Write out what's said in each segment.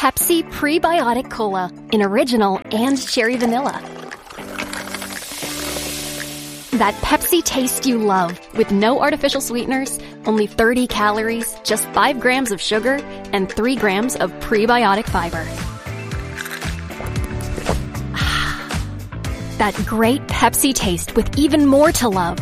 Pepsi Prebiotic Cola in original and cherry vanilla. That Pepsi taste you love with no artificial sweeteners, only 30 calories, just 5 grams of sugar, and 3 grams of prebiotic fiber. That great Pepsi taste with even more to love.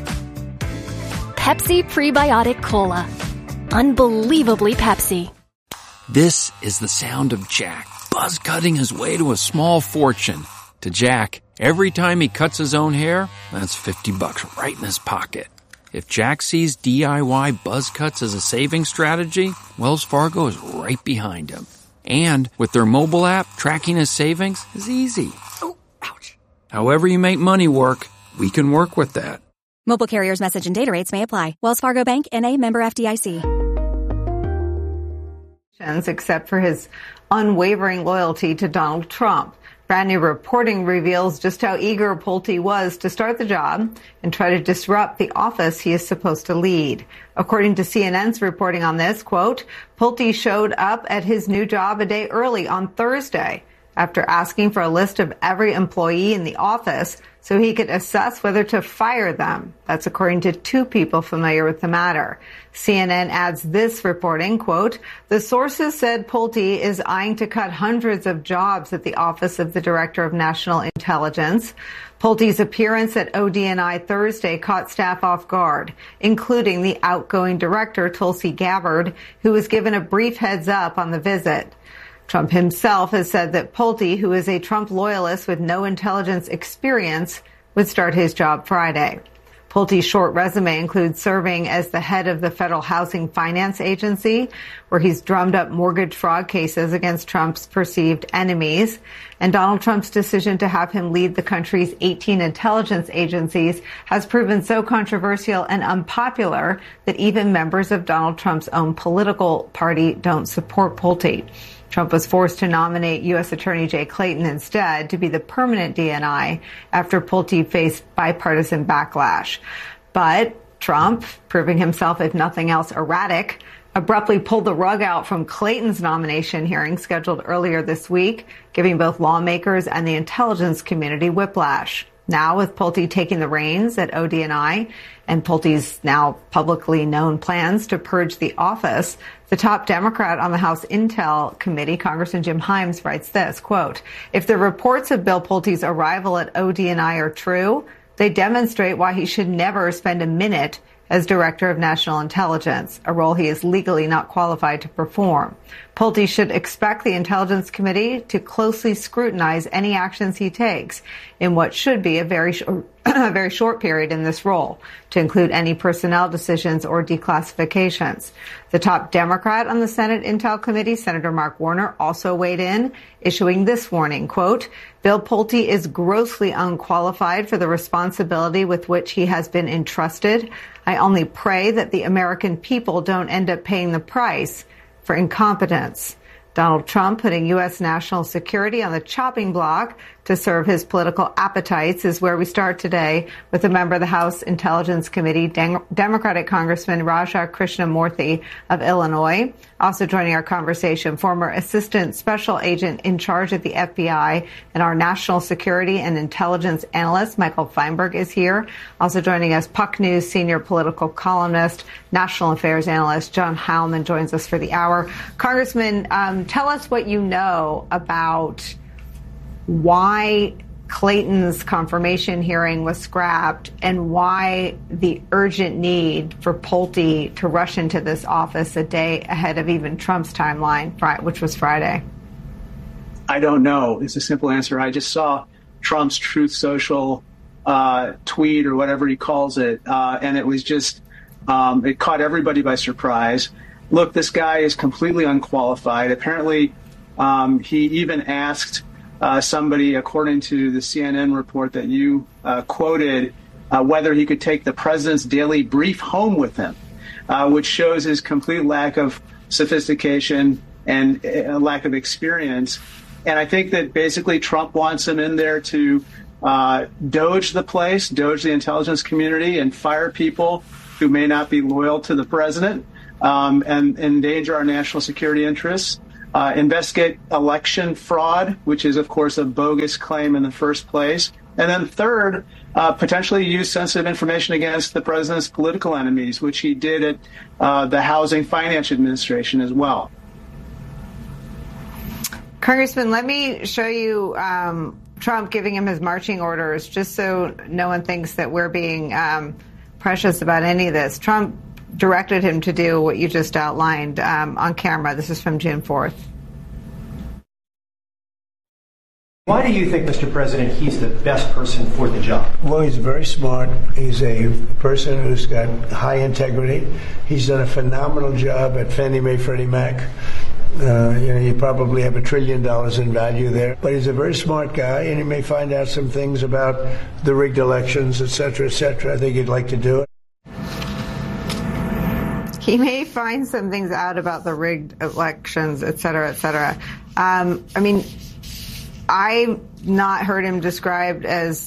Pepsi Prebiotic Cola. Unbelievably Pepsi. This is the sound of Jack, buzz cutting his way to a small fortune. To Jack, every time he cuts his own hair, that's $50 right in his pocket. If Jack sees DIY buzz cuts as a saving strategy, Wells Fargo is right behind him. And with their mobile app, tracking his savings is easy. Oh, ouch. However you make money work, we can work with that. Mobile carriers' message and data rates may apply. Wells Fargo Bank, N.A., member FDIC. Except for his unwavering loyalty to Donald Trump. Brand new reporting reveals just how eager Pulte was to start the job and try to disrupt the office he is supposed to lead. According to CNN's reporting on this, quote, Pulte showed up at his new job a day early on Thursday after asking for a list of every employee in the office so he could assess whether to fire them. That's according to 2 people familiar with the matter. CNN adds this reporting, quote, the sources said Pulte is eyeing to cut hundreds of jobs at the Office of the Director of National Intelligence. Pulte's appearance at ODNI Thursday caught staff off guard, including the outgoing director, Tulsi Gabbard, who was given a brief heads up on the visit. Trump himself has said that Pulte, who is a Trump loyalist with no intelligence experience, would start his job Friday. Pulte's short resume includes serving as the head of the Federal Housing Finance Agency, where he's drummed up mortgage fraud cases against Trump's perceived enemies. And Donald Trump's decision to have him lead the country's 18 intelligence agencies has proven so controversial and unpopular that even members of Donald Trump's own political party don't support Pulte. Trump was forced to nominate U.S. Attorney Jay Clayton instead to be the permanent DNI after Pulte faced bipartisan backlash. But Trump, proving himself, if nothing else, erratic, abruptly pulled the rug out from Clayton's nomination hearing scheduled earlier this week, giving both lawmakers and the intelligence community whiplash. Now, with Pulte taking the reins at ODNI and Pulte's now publicly known plans to purge the office, the top Democrat on the House Intel Committee, Congressman Jim Himes, writes this, quote, if the reports of Bill Pulte's arrival at ODNI are true, they demonstrate why he should never spend a minute as Director of National Intelligence, a role he is legally not qualified to perform. Pulte should expect the Intelligence Committee to closely scrutinize any actions he takes in what should be a very short period in this role, to include any personnel decisions or declassifications. The top Democrat on the Senate Intel Committee, Senator Mark Warner, also weighed in, issuing this warning, quote, Bill Pulte is grossly unqualified for the responsibility with which he has been entrusted. I only pray that the American people don't end up paying the price for incompetence. Donald Trump putting U.S. national security on the chopping block to serve his political appetites is where we start today with a member of the House Intelligence Committee, Democratic Congressman Raja Krishnamurthy of Illinois. Also joining our conversation, former Assistant Special Agent in charge at the FBI and our national security and intelligence analyst, Michael Feinberg, is here. Also joining us, Puck News senior political columnist, national affairs analyst John Heilman joins us for the hour. Congressman, tell us what you know about why Clayton's confirmation hearing was scrapped and why the urgent need for Pulte to rush into this office a day ahead of even Trump's timeline, which was Friday. I don't know. It's a simple answer. I just saw Trump's Truth Social tweet or whatever he calls it, and it was just it caught everybody by surprise. Look, this guy is completely unqualified. Apparently, he even asked somebody, according to the CNN report that you quoted, whether he could take the president's daily brief home with him, which shows his complete lack of sophistication and a lack of experience. And I think that basically Trump wants him in there to doge the place, doge the intelligence community, and fire people who may not be loyal to the president and endanger our national security interests. investigate election fraud, which is, of course, a bogus claim in the first place. And then third, potentially use sensitive information against the president's political enemies, which he did at the Housing Finance Administration as well. Congressman, let me show you Trump giving him his marching orders, just so no one thinks that we're being precious about any of this. Trump directed him to do what you just outlined on camera. This is from June 4th. Why do you think, Mr. President, he's the best person for the job? Well, he's very smart. He's a person who's got high integrity. He's done a phenomenal job at Fannie Mae, Freddie Mac. You probably have $1 trillion in value there. But he's a very smart guy, and he may find out some things about the rigged elections, et cetera, et cetera. I think he'd like to do it. He may find some things out about the rigged elections, et cetera, et cetera. I mean, I've not heard him described as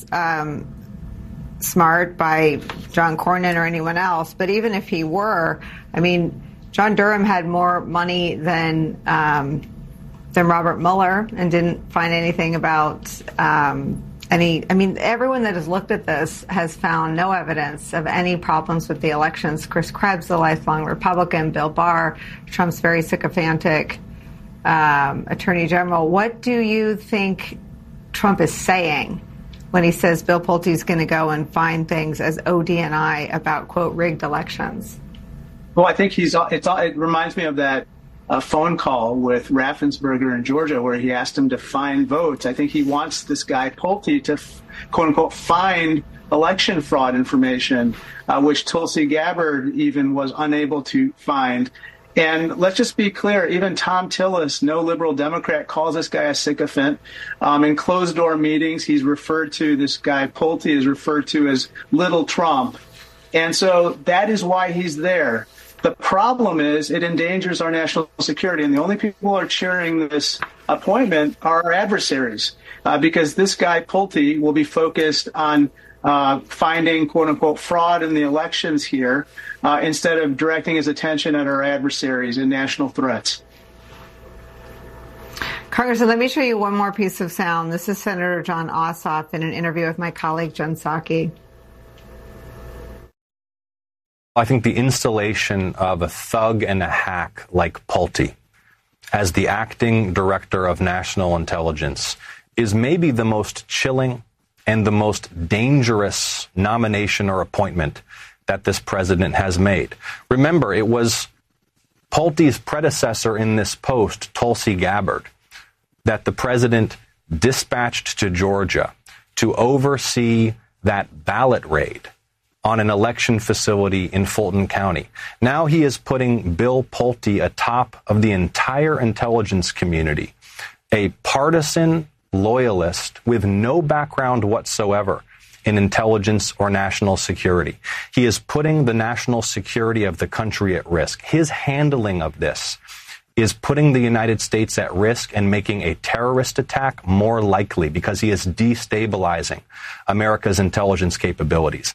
smart by John Cornyn or anyone else. But even if he were, I mean, John Durham had more money than Robert Mueller and didn't find anything about everyone that has looked at this has found no evidence of any problems with the elections. Chris Krebs, the lifelong Republican, Bill Barr, Trump's very sycophantic Attorney General. What do you think Trump is saying when he says Bill Pulte is going to go and find things as ODNI about, quote, rigged elections? Well, I think it reminds me of that phone call with Raffensperger in Georgia where he asked him to find votes. I think he wants this guy Pulte to, quote unquote, find election fraud information, which Tulsi Gabbard even was unable to find. And let's just be clear, even Tom Tillis, no liberal Democrat, calls this guy a sycophant. In closed-door meetings, this guy Pulte is referred to as Little Trump. And so that is why he's there. The problem is it endangers our national security, and the only people who are cheering this appointment are our adversaries, because this guy Pulte will be focused on finding, quote unquote, fraud in the elections here, instead of directing his attention at our adversaries and national threats. Congressman, let me show you one more piece of sound. This is Senator Jon Ossoff in an interview with my colleague Jen Psaki. I think the installation of a thug and a hack like Pulte as the acting director of national intelligence is maybe the most chilling and the most dangerous nomination or appointment that this president has made. Remember, it was Pulte's predecessor in this post, Tulsi Gabbard, that the president dispatched to Georgia to oversee that ballot raid on an election facility in Fulton County. Now he is putting Bill Pulte atop of the entire intelligence community, a partisan loyalist with no background whatsoever in intelligence or national security. He is putting the national security of the country at risk. His handling of this is putting the United States at risk and making a terrorist attack more likely because he is destabilizing America's intelligence capabilities.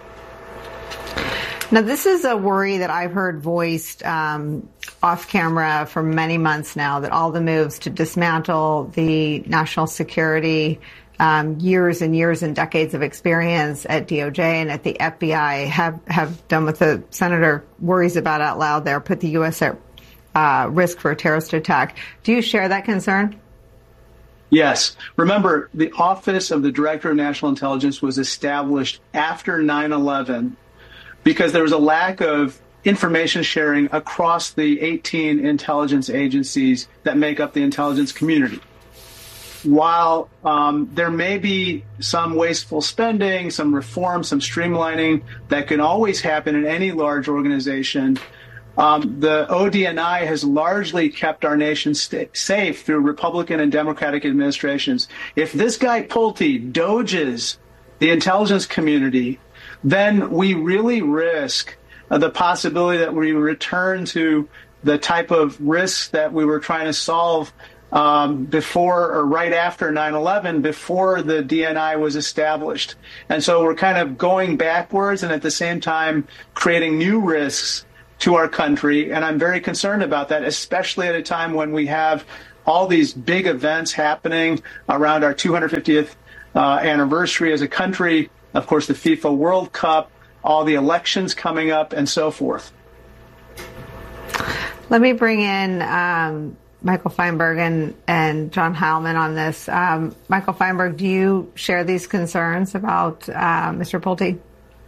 Now, this is a worry that I've heard voiced off camera for many months now, that all the moves to dismantle the national security, years and years and decades of experience at DOJ and at the FBI have done what the senator worries about out loud there, put the U.S. at risk for a terrorist attack. Do you share that concern? Yes. Remember, the Office of the Director of National Intelligence was established after 9/11 because there was a lack of information sharing across the 18 intelligence agencies that make up the intelligence community. While there may be some wasteful spending, some reform, some streamlining that can always happen in any large organization, the ODNI has largely kept our nation safe through Republican and Democratic administrations. If this guy Pulte doges the intelligence community, then we really risk the possibility that we return to the type of risks that we were trying to solve before or right after 9/11, before the DNI was established. And so we're kind of going backwards and at the same time creating new risks to our country. And I'm very concerned about that, especially at a time when we have all these big events happening around our 250th anniversary as a country. Of course, the FIFA World Cup, all the elections coming up, and so forth. Let me bring in Michael Feinberg and John Heilman on this. Michael Feinberg, do you share these concerns about Mr. Pulte?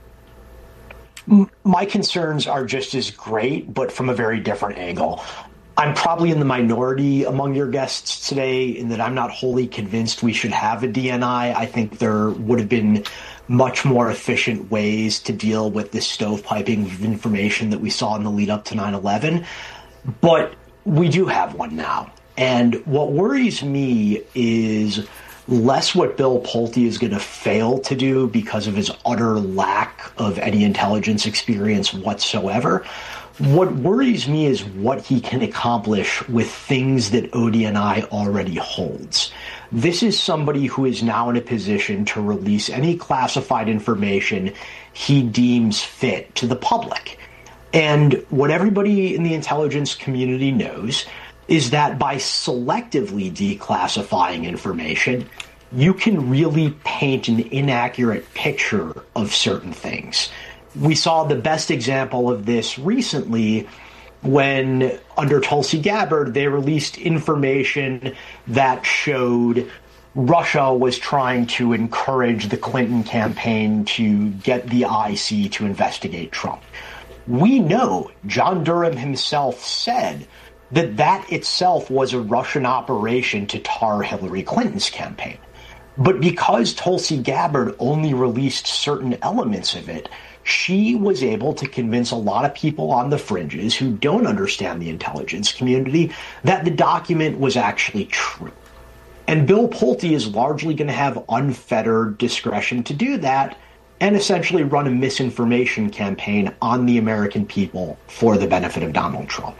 My concerns are just as great, but from a very different angle. I'm probably in the minority among your guests today in that I'm not wholly convinced we should have a DNI. I think there would have been much more efficient ways to deal with this stovepiping of information that we saw in the lead up to 9/11. But we do have one now. And what worries me is less what Bill Pulte is going to fail to do because of his utter lack of any intelligence experience whatsoever. What worries me is what he can accomplish with things that ODNI already holds. This is somebody who is now in a position to release any classified information he deems fit to the public. And what everybody in the intelligence community knows is that by selectively declassifying information, you can really paint an inaccurate picture of certain things. We saw the best example of this recently when, under Tulsi Gabbard, they released information that showed Russia was trying to encourage the Clinton campaign to get the IC to investigate Trump. We know John Durham himself said that that itself was a Russian operation to tar Hillary Clinton's campaign. But because Tulsi Gabbard only released certain elements of it, she was able to convince a lot of people on the fringes who don't understand the intelligence community that the document was actually true. And Bill Pulte is largely going to have unfettered discretion to do that and essentially run a misinformation campaign on the American people for the benefit of Donald Trump.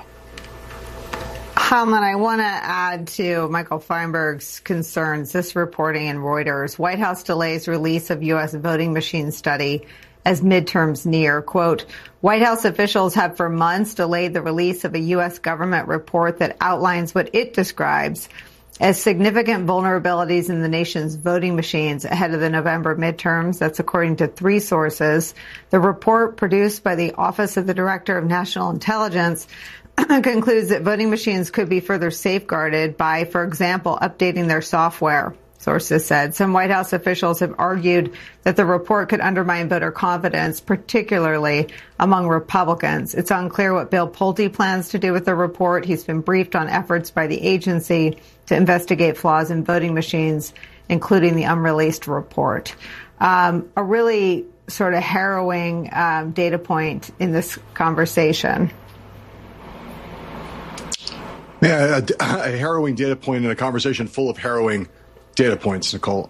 Heilman, I want to add to Michael Feinberg's concerns this reporting in Reuters. White House delays release of U.S. voting machine study as midterms near. Quote, White House officials have for months delayed the release of a U.S. government report that outlines what it describes as significant vulnerabilities in the nation's voting machines ahead of the November midterms. That's according to three sources. The report, produced by the Office of the Director of National Intelligence, concludes that voting machines could be further safeguarded by, for example, updating their software, sources said. Some White House officials have argued that the report could undermine voter confidence, particularly among Republicans. It's unclear what Bill Pulte plans to do with the report. He's been briefed on efforts by the agency to investigate flaws in voting machines, including the unreleased report. A really sort of harrowing data point in this conversation. Yeah, a harrowing data point in a conversation full of harrowing data points, Nicole.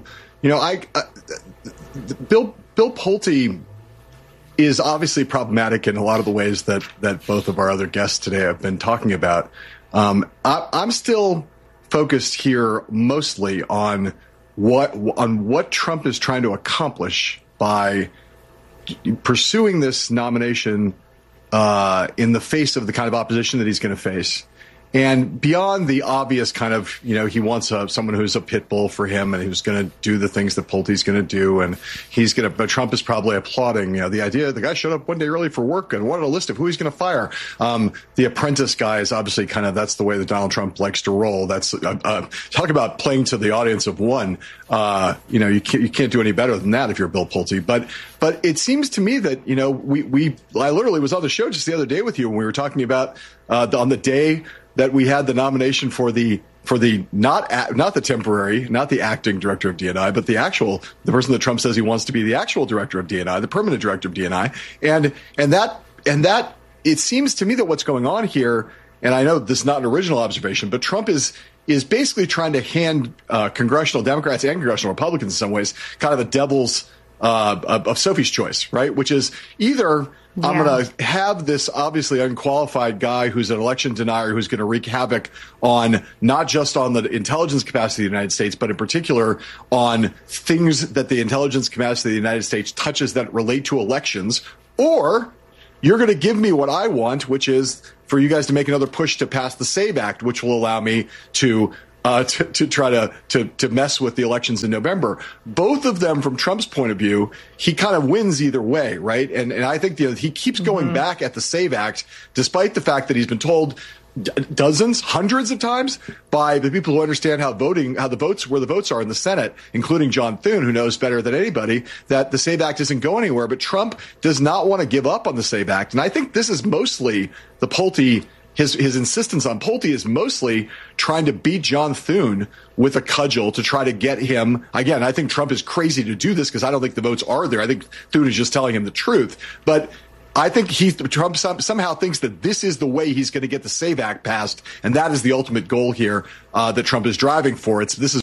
Bill Pulte is obviously problematic in a lot of the ways that both of our other guests today have been talking about. I'm still focused here mostly on what Trump is trying to accomplish by pursuing this nomination in the face of the kind of opposition that he's going to face. And beyond the obvious kind of, he wants someone who's a pit bull for him and who's going to do the things that Pulte's going to do. And but Trump is probably applauding, the idea the guy showed up one day early for work and wanted a list of who he's going to fire. The Apprentice guy is obviously that's the way that Donald Trump likes to roll. That's, talk about playing to the audience of one. You can't do any better than that if you're Bill Pulte. But it seems to me that, I literally was on the show just the other day with you when we were talking about, on the day that we had the nomination for the not the temporary, not the acting director of DNI, but the person that Trump says he wants to be the actual director of DNI, the permanent director of DNI, and that it seems to me that what's going on here, and I know this is not an original observation, but Trump is basically trying to hand congressional Democrats and congressional Republicans in some ways kind of a devil's of Sophie's choice, right? Which is either I'm going to have this obviously unqualified guy who's an election denier who's going to wreak havoc on not just on the intelligence capacity of the United States, but in particular on things that the intelligence capacity of the United States touches that relate to elections, or you're going to give me what I want, which is for you guys to make another push to pass the SAVE Act, which will allow me to try to mess with the elections in November. Both of them, from Trump's point of view, he kind of wins either way, right? And I think he keeps going back at the SAVE Act, despite the fact that he's been told dozens, hundreds of times by the people who understand where the votes are in the Senate, including John Thune, who knows better than anybody that the SAVE Act isn't going anywhere. But Trump does not want to give up on the SAVE Act. And I think this is mostly the Pulte. His insistence on Pulte is mostly trying to beat John Thune with a cudgel to try to get him. Again, I think Trump is crazy to do this because I don't think the votes are there. I think Thune is just telling him the truth. But I think Trump somehow thinks that this is the way he's going to get the SAVE Act passed, and that is the ultimate goal here that Trump is driving for. This is